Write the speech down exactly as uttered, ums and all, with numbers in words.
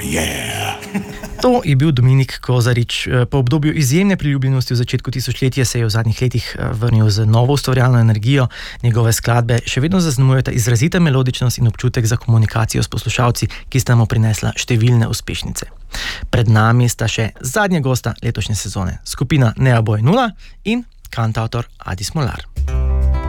yeah. To je bil Dominik Kozarič. Po obdobju izjemne priljubljenosti v začetku tisočletja se je v zadnjih letih vrnil z novo ustvarjalno energijo. Njegove skladbe še vedno zaznamujeta izrazita melodičnost in občutek za komunikacijo s poslušalci, ki sta mu prinesla številne uspešnice. Pred nami sta še zadnja gosta letošnje sezone, skupina Neaboj nula in kantavtor Adi Smolar.